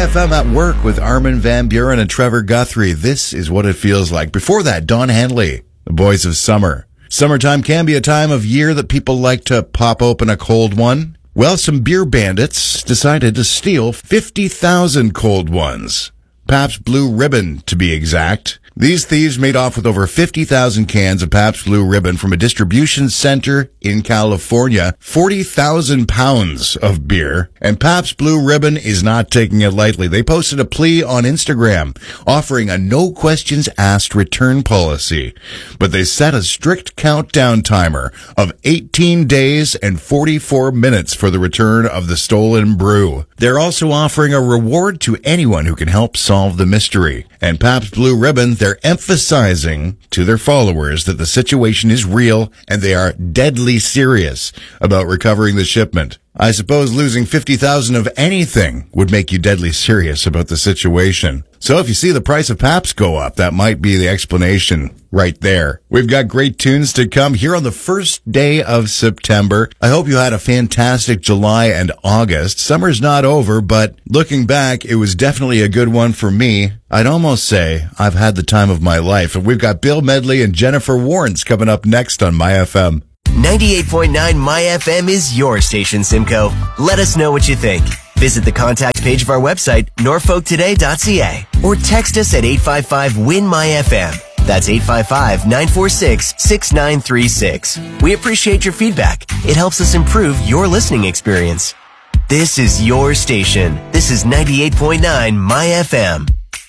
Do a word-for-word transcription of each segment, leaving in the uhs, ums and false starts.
F M at Work with Armin van Buren and Trevor Guthrie. This is what it feels like. Before that, Don Henley, The Boys of Summer. Summertime can be a time of year that people like to pop open a cold one. Well, some beer bandits decided to steal fifty thousand cold ones. Pabst Blue Ribbon, to be exact. These thieves made off with over fifty thousand cans of Pabst Blue Ribbon from a distribution center in California. forty thousand pounds of beer. And Pabst Blue Ribbon is not taking it lightly. They posted a plea on Instagram offering a no questions asked return policy. But they set a strict countdown timer of eighteen days and forty-four minutes for the return of the stolen brew. They're also offering a reward to anyone who can help solve the mystery. And Pabst Blue Ribbon, they're emphasizing to their followers that the situation is real and they are deadly serious about recovering the shipment. I suppose losing fifty thousand of anything would make you deadly serious about the situation. So if you see the price of Pabst go up, that might be the explanation right there. We've got great tunes to come here on the first day of September. I hope you had a fantastic July and August. Summer's not over, but looking back, it was definitely a good one for me. I'd almost say I've had the time of my life. And we've got Bill Medley and Jennifer Warnes coming up next on My F M. ninety-eight point nine My F M is your station, Simcoe. Let us know what you think. Visit the contact page of our website, norfolk today dot c a, or text us at eight five five, W I N, M Y F M. That's eight five five, nine four six, six nine three six. We appreciate your feedback. It helps us improve your listening experience. This is your station. This is ninety-eight point nine My F M.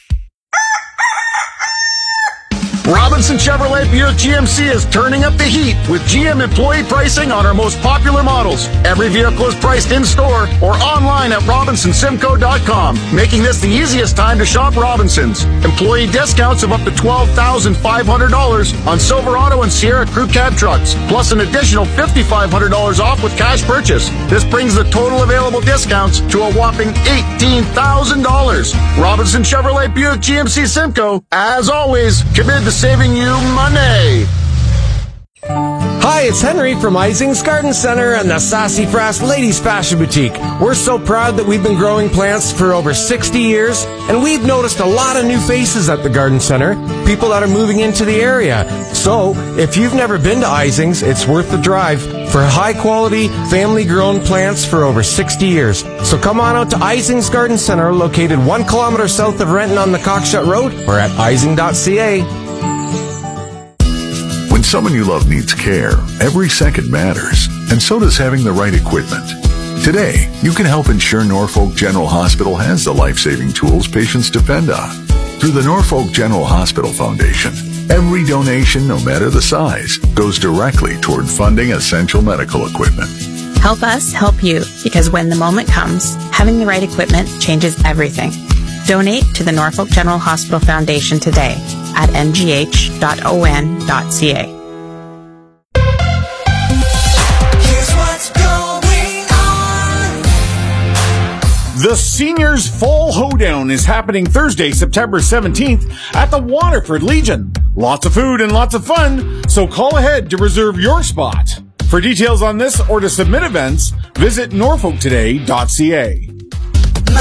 Robinson Chevrolet Buick G M C is turning up the heat with G M employee pricing on our most popular models. Every vehicle is priced in-store or online at robinson simco dot com, making this the easiest time to shop Robinsons. Employee discounts of up to twelve thousand five hundred dollars on Silverado and Sierra Crew Cab trucks, plus an additional five thousand five hundred dollars off with cash purchase. This brings the total available discounts to a whopping eighteen thousand dollars. Robinson Chevrolet Buick G M C Simcoe, as always, committed to saving you money. Hi, it's Henry from Ising's Garden Center and the Sassy Frass Ladies Fashion Boutique. We're so proud that we've been growing plants for over sixty years, and we've noticed a lot of new faces at the Garden Center, people that are moving into the area. So, if you've never been to Ising's, it's worth the drive for high-quality, family-grown plants for over sixty years. So come on out to Ising's Garden Center, located one kilometer south of Renton on the Cockshut Road, or at ising dot c a. When someone you love needs care, every second matters, and so does having the right equipment. Today, you can help ensure Norfolk General Hospital has the life-saving tools patients depend on. Through the Norfolk General Hospital Foundation, every donation, no matter the size, goes directly toward funding essential medical equipment. Help us help you, because when the moment comes, having the right equipment changes everything. Donate to the Norfolk General Hospital Foundation today at n g h dot o n dot c a. Here's what's going on. The Seniors Fall Hoedown is happening Thursday, September seventeenth at the Waterford Legion. Lots of food and lots of fun, so call ahead to reserve your spot. For details on this or to submit events, visit norfolk today dot c a.